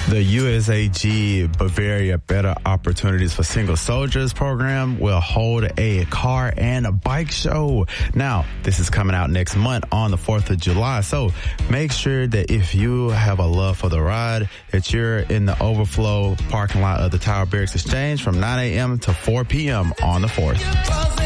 The USAG Bavaria Better Opportunities for Single Soldiers program will hold a car and a bike show. Now, this is coming out next month on the 4th of July. So make sure that if you have a love for the ride, that you're in the overflow parking lot of the Tower Barracks Exchange from 9 a.m. to 4 p.m. on the 4th.